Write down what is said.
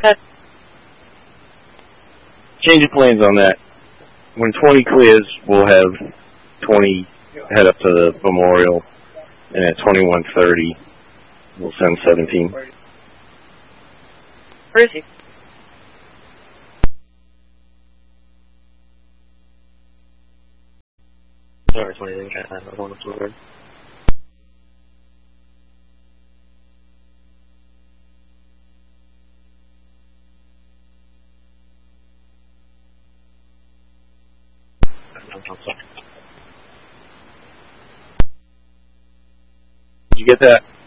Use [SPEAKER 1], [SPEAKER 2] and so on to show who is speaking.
[SPEAKER 1] Change of plans on that. When 20 clears, we'll have 20 head up to the memorial, and at 21:30, we'll send 17.
[SPEAKER 2] Where is he?
[SPEAKER 3] Sorry, 20. I'm going to the
[SPEAKER 1] Did you get that?